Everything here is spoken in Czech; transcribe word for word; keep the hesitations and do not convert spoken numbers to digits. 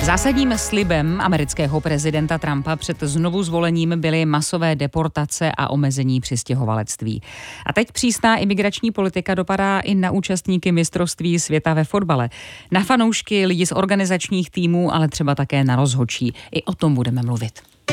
Zásadním slibem amerického prezidenta Trumpa před znovu zvolením byly masové deportace a omezení přistěhovalectví. A teď přísná imigrační politika dopadá i na účastníky mistrovství světa ve fotbale. Na fanoušky, lidi z organizačních týmů, ale třeba také na rozhodčí. I o tom budeme mluvit.